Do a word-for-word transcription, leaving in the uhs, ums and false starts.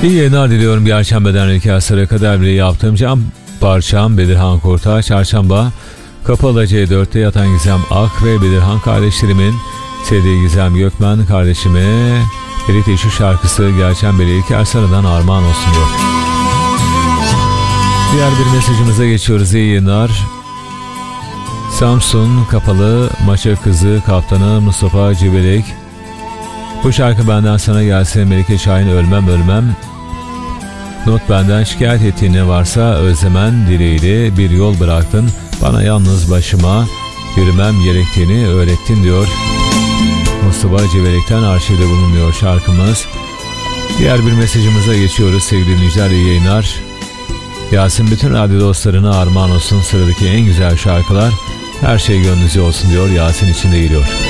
İyi yayınlar diliyorum. Perşembeden Rekâsı'na kadar bile yaptığım cam parçam Bedirhan Kurtağı. Çarşamba Kapalı C dörtte yatan Gizem Ak ve Bedirhan kardeşlerimin sevdiği Gizem Gökmen kardeşime Birlikte şu şarkısı Gerçenbeli Rekâsı'ndan armağan olsun diyor. Diğer bir mesajımıza geçiyoruz. İyi yayınlar. Samsun Kapalı Maça Kızı Kaptanı Mustafa Cibelek. Bu şarkı benden sana gelsin Melike Şahin ölmem ölmem. Not benden şikayet ettiğin ne varsa özlemen dileğiyle bir yol bıraktın. Bana yalnız başıma yürümem gerektiğini öğrettin diyor. Mustafa Cibelek'ten arşivde bulunuyor şarkımız. Diğer bir mesajımıza geçiyoruz sevgili dinleyiciler, iyi yayınlar. Yasin bütün radyo dostlarına armağan olsun sıradaki en güzel şarkılar. Her şey gönlünüzce olsun diyor. Yasin için de geliyor.